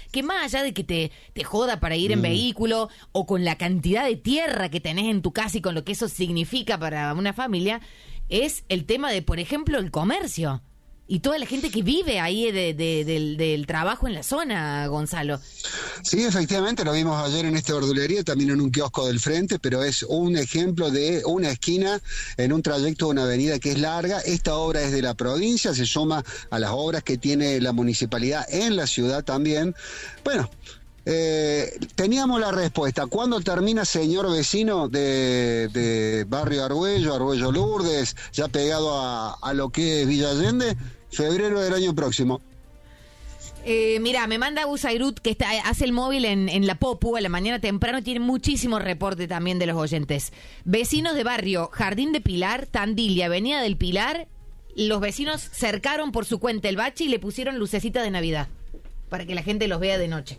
que más allá de que te joda para ir en vehículo o con la cantidad de tierra que tenés en tu casa y con lo que eso significa para una familia, es el tema de, por ejemplo, el comercio. Y toda la gente que vive ahí del trabajo en la zona, Gonzalo. Sí, efectivamente, lo vimos ayer en esta verdulería, también en un kiosco del frente, pero es un ejemplo de una esquina en un trayecto de una avenida que es larga. Esta obra es de la provincia, se suma a las obras que tiene la municipalidad en la ciudad también. Bueno, teníamos la respuesta. ¿Cuándo termina, señor vecino de Barrio Argüello Lourdes, ya pegado a lo que es Villa Allende? Febrero del año próximo. Mira, me manda Busairut, que hace el móvil en la Popu a la mañana temprano, tiene muchísimo reporte también de los oyentes. Vecinos de barrio Jardín de Pilar, Tandil y Avenida del Pilar, los vecinos cercaron por su cuenta el bache y le pusieron lucecita de Navidad para que la gente los vea de noche.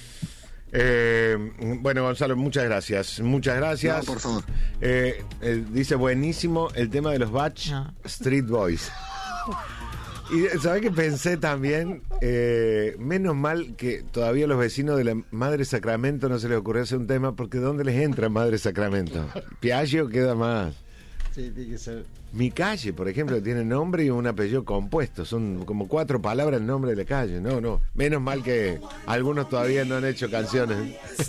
Bueno, Gonzalo, muchas gracias. Muchas gracias. No, por favor. Dice buenísimo el tema de los Batch Street Boys. Y ¿sabés qué pensé también? Menos mal que todavía los vecinos de la Madre Sacramento no se les ocurrió hacer un tema, porque ¿dónde les entra Madre Sacramento? Piaggio queda más. Sí, tiene que ser. Mi calle, por ejemplo, tiene nombre y un apellido compuesto. Son como 4 palabras el nombre de la calle. No. Menos mal que algunos todavía no han hecho canciones.